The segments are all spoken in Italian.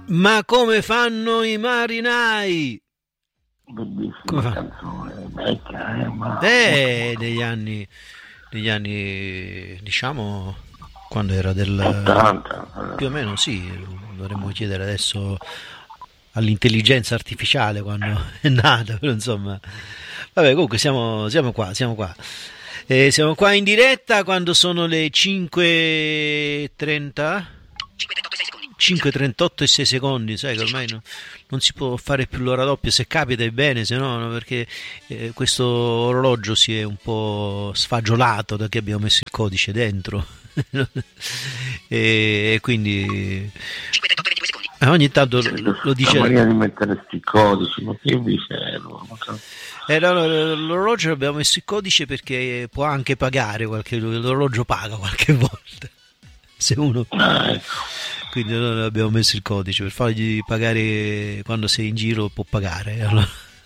Ma come fanno i marinai? Bellissima canzone, vecchia, ma degli anni, diciamo, quando era del 80. più o meno, sì, dovremmo chiedere adesso all'intelligenza artificiale quando è nata, però insomma, vabbè, comunque siamo qua, siamo qua in diretta quando sono le 5:30. 5:38 e 6 secondi, sai che ormai non si può fare più l'ora doppia, se capita è bene, se no, perché questo orologio si è un po' sfagiolato da che abbiamo messo il codice dentro e quindi ogni tanto lo dice Maria di mettere questi codici, ma che vi servono? l'orologio abbiamo messo il codice perché può anche pagare l'orologio paga qualche volta se uno Ecco. quindi noi abbiamo messo il codice per fargli pagare quando sei in giro, può pagare. Allora,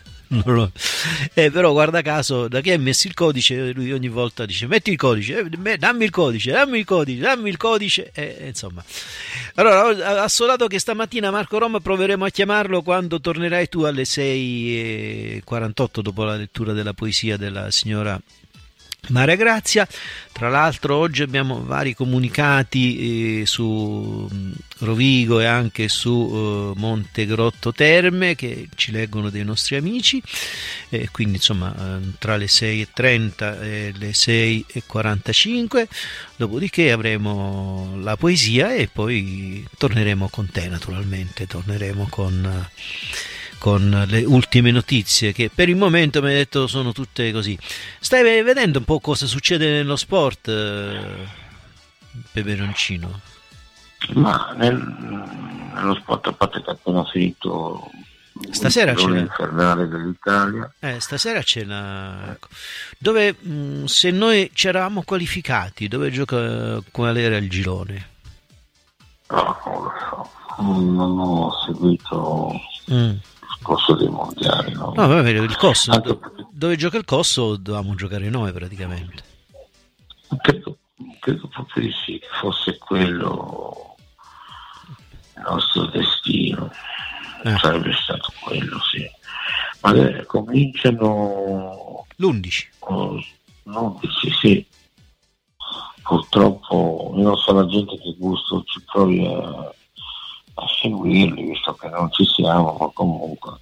però guarda caso, da che hai messo il codice, lui ogni volta dice metti il codice, dammi il codice, insomma. Allora, assodato che stamattina Marco Roma proveremo a chiamarlo quando tornerai tu alle 6:48 dopo la lettura della poesia della signora Maria Grazia. Tra l'altro oggi abbiamo vari comunicati su Rovigo e anche su Monte Grotto Terme che ci leggono dei nostri amici, quindi insomma tra le 6:30 e le 6:45, dopodiché avremo la poesia e poi torneremo con te, naturalmente torneremo con le ultime notizie che per il momento mi hai detto sono tutte così. Stai vedendo un po' cosa succede nello sport, Peperoncino? Ma nello sport, a parte che è appena finito stasera il girone infernale dell'Italia, stasera c'è ecco. Dove se noi ci eravamo qualificati, dove gioca, qual era il girone? No, non lo so, non ho seguito il corso dei mondiali, no? No, vabbè, il Kosovo, dove gioca il Kosovo dovevamo giocare noi praticamente. Credo proprio di sì, che fosse quello il nostro destino, sarebbe stato quello, sì. Ma cominciano l'11. Sì. Purtroppo io non so la gente che gusto ci provi a seguirli, visto che non ci siamo, ma comunque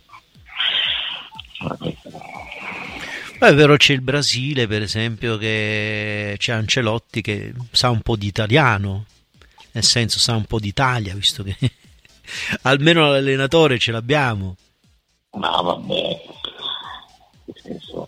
però c'è il Brasile, per esempio, che c'è Ancelotti che sa un po' di italiano, nel senso sa un po' d'Italia, visto che almeno l'allenatore ce l'abbiamo. Ma vabbè, nel senso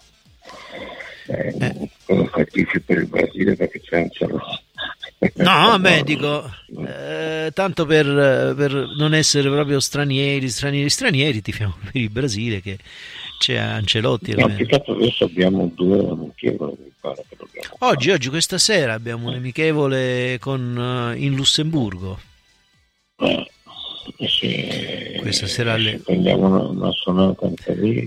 fattifico per il Brasile perché c'è Ancelotti. No, vabbè, dico, tanto per non essere proprio stranieri, tifiamo per il Brasile che c'è Ancelotti. No, adesso abbiamo 2 amichevoli, mi pare che dobbiamo oggi questa sera abbiamo un amichevole in Lussemburgo. Questa sera prendiamo una sonata anche lì.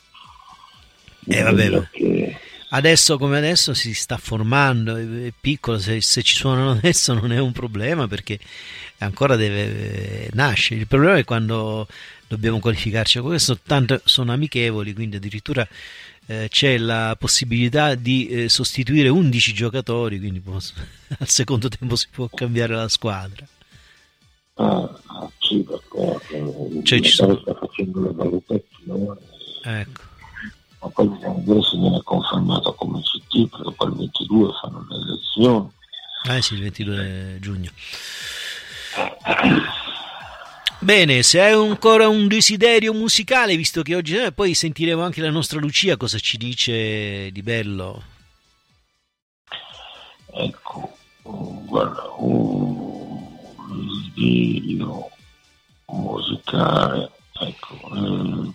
Vabbè. Adesso come adesso si sta formando, è piccolo, se ci suonano adesso non è un problema perché ancora deve nascere. Il problema è quando dobbiamo qualificarci. Questo tanto sono amichevoli, quindi addirittura c'è la possibilità di sostituire 11 giocatori, quindi al secondo tempo si può cambiare la squadra. Sì, perché ci sta facendo le valutazioni. Ecco. Ma poi bisogna vedere se viene confermato come CT, perché poi il 22 fanno le elezioni. Sì, il 22 giugno. Bene, se hai ancora un desiderio musicale, visto che oggi poi sentiremo anche la nostra Lucia cosa ci dice di bello. Ecco, guarda, un desiderio musicale, ecco.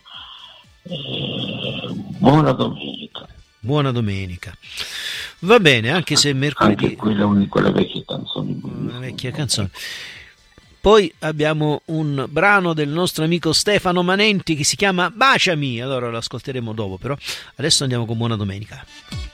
Buona domenica. Buona domenica. Va bene, anche se mercoledì. Anche quella è una di quelle vecchie canzoni. Una vecchia canzone. Poi abbiamo un brano del nostro amico Stefano Manenti che si chiama Baciami. Allora lo ascolteremo dopo, però adesso andiamo con Buona domenica.